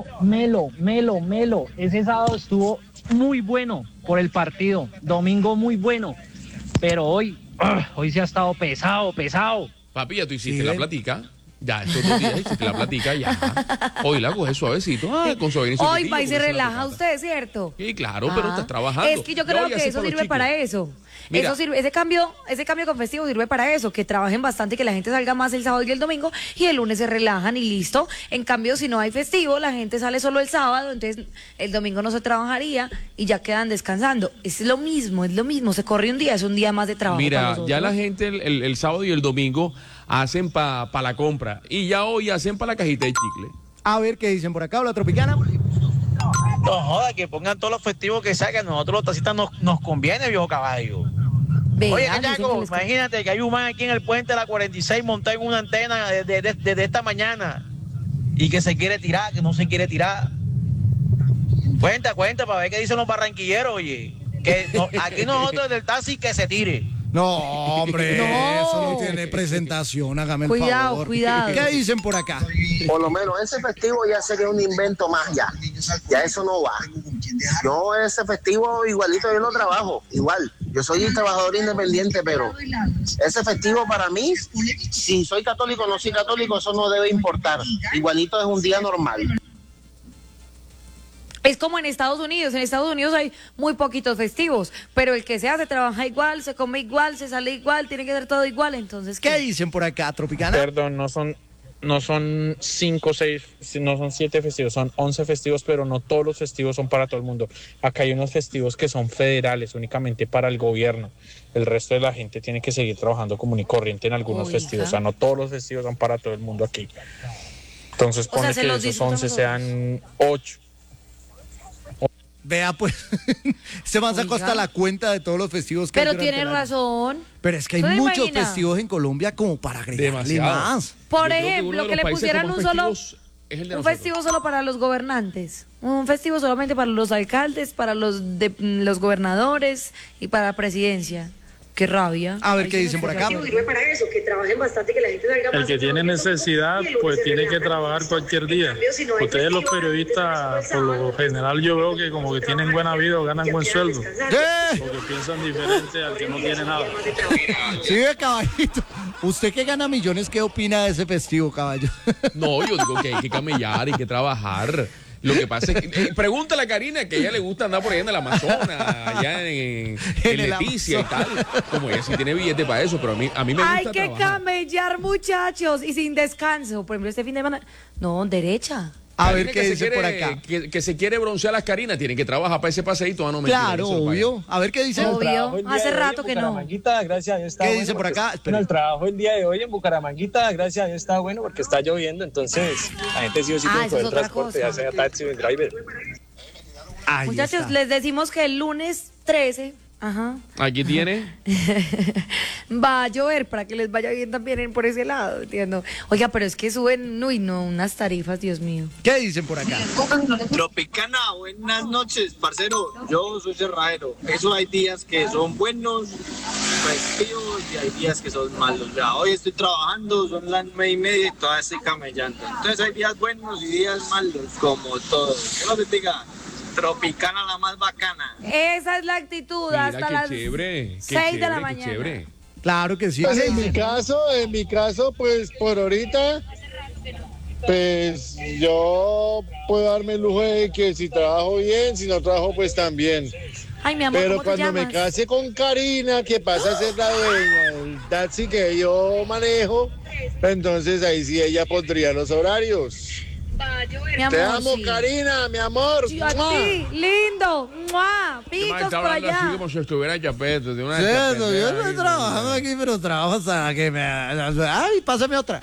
melo. Ese sábado estuvo muy bueno por el partido, domingo muy bueno, pero hoy se ha estado pesado. Papi, ya tú hiciste la platica. Ya, estos 2 días hiciste la platica, ya. Hoy la coges suavecito, con suavecito. Hoy va y se relaja usted, ¿cierto? Sí, claro, pero estás trabajando. Es que yo creo que eso sirve para eso. Mira, eso sirve, ese cambio con festivo sirve para eso, que trabajen bastante, que la gente salga más el sábado y el domingo y el lunes se relajan y listo. En cambio, si no hay festivo, la gente sale solo el sábado, entonces el domingo no se trabajaría y ya quedan descansando. Es lo mismo, se corre un día, es un día más de trabajo. Mira, ya la gente el sábado y el domingo hacen para la compra y ya hoy hacen para la cajita de chicle. A ver qué dicen por acá, Hola Tropicana. No joda, que pongan todos los festivos que saquen, nosotros los taxistas nos conviene, viejo caballo. Oye, Cachaco, imagínate que hay un man aquí en el puente de la 46 montado en una antena desde esta mañana y que se quiere tirar, que no se quiere tirar. Cuenta, para ver qué dicen los barranquilleros, oye. Que aquí nosotros del taxi que se tire. No, hombre, eso no tiene presentación, hágame el favor. Cuidado. ¿Qué dicen por acá? Por lo menos ese festivo ya sería un invento más ya. Ya eso no va. Yo ese festivo igualito yo lo trabajo, igual. Yo soy un trabajador independiente, pero ese festivo para mí, si soy católico o no soy católico, eso no debe importar. Igualito es un día normal. Es como en Estados Unidos hay muy poquitos festivos, pero el que sea se trabaja igual, se come igual, se sale igual, tiene que ser todo igual, entonces ¿Qué dicen por acá, Tropicana? Perdón, no son 5, 6, no son 7 festivos, son 11 festivos, pero no todos los festivos son para todo el mundo. Acá hay unos festivos que son federales, únicamente para el gobierno. El resto de la gente tiene que seguir trabajando común y corriente en algunos festivos, o sea, no todos los festivos son para todo el mundo aquí. Entonces, pone que esos 11 sean 8. Vea, pues, se man sacó hasta la cuenta de todos los festivos que hay. Pero tiene razón. Pero es que hay muchos festivos en Colombia como para agregarle más. Por ejemplo, que le pusieran un festivo solo para los gobernantes, un festivo solamente para los alcaldes, para los gobernadores y para la presidencia. Qué rabia. A ver qué dicen por acá. El que tiene necesidad, pues tiene que trabajar cualquier día. Ustedes los periodistas, por lo general yo veo que como que tienen buena vida o ganan buen sueldo. Porque piensan diferente al que no tiene nada. Sí, caballito. Usted que gana millones, ¿qué opina de ese festivo, caballo? No, yo digo que hay que camellar, hay que trabajar. Lo que pasa es que, pregúntale a Karina, que a ella le gusta andar por allá en el Amazonas, allá en Leticia y tal. Como ella sí tiene billete para eso, pero a mí me gusta Hay que trabajar. camellar, muchachos, y sin descanso. Por ejemplo, este fin de semana, no, derecha. A Karina, ver qué dice por acá. Que se quiere broncear las Carinas, tienen que trabajar para ese paseíto. No, claro, obvio. A ver qué dice. Obvio, hace rato que no. Gracias a Dios está ¿Qué bueno dice por acá? Bueno, el trabajo el día de hoy en Bucaramanguita, gracias a Dios está bueno porque está lloviendo, entonces la gente sí o sí tiene que eso es coger otra transporte, cosa. ya sea taxi o driver. Ahí Muchachos, está. les decimos que el lunes 13, Aquí tiene. va a llover para que les vaya bien también por ese lado, entiendo. Oiga, pero es que suben, unas tarifas, Dios mío. ¿Qué dicen por acá? Tropicana, buenas noches, parcero. Yo soy cerrajero. Eso hay días que son buenos, festivos, y hay días que son malos. Ya, hoy estoy trabajando, son las 9:30 y todavía estoy camellando. Entonces hay días buenos y días malos, como todos. ¿Qué nos diga? Tropicana la más bacana. Esa es la actitud. Mira, hasta qué las chévere, 6 de la qué mañana. chévere. Claro que sí. Pues en mi caso, pues por ahorita, pues yo puedo darme el lujo de que si trabajo bien, si no trabajo, pues también. Ay, mi amor, Pero ¿cómo te cuando me llamas? case con Karina, que pasa a ser la dueña del taxi que yo manejo, entonces ahí sí ella pondría los horarios. Mi amor, Te amo, sí. Karina, mi amor. Sí, a ti, lindo. ¡Mua! Picos Está por hablando así allá. como si estuviera en Chapeto. De una Sí, Chapeta yo ahí, estoy trabajando aquí, pero trabajo hasta que me... Ay, pásame otra.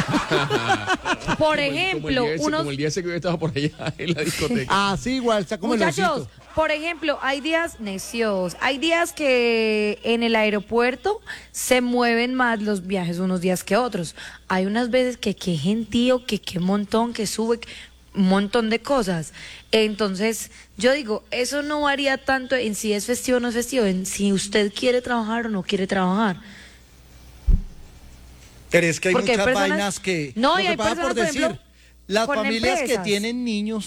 Por ejemplo, como el día ese que yo estaba por allá en la discoteca. Así igual, está como el muchachos, osito. por ejemplo, hay días necios, hay días que en el aeropuerto se mueven más los viajes unos días que otros. Hay unas veces que qué gentío, que qué montón, que sube un montón de cosas. Entonces, yo digo, eso no varía tanto en si es festivo o no es festivo, en si usted quiere trabajar o no quiere trabajar. Pero es que hay Porque hay muchas personas- vainas que... No, lo y que hay pasa personas, por por ejemplo, decir, las con familias que empresas. tienen niños